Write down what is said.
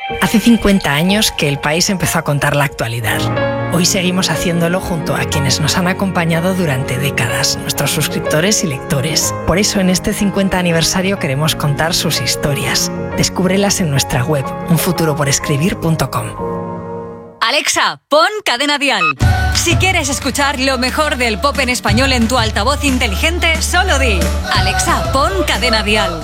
Hace 50 años que el país empezó a contar la actualidad. Hoy seguimos haciéndolo junto a quienes nos han acompañado durante décadas, nuestros suscriptores y lectores. Por eso en este 50 aniversario queremos contar sus historias. Descúbrelas en nuestra web, unfuturoporescribir.com. Alexa, pon Cadena Dial. Si quieres escuchar lo mejor del pop en español en tu altavoz inteligente, solo di: Alexa, pon Cadena Dial.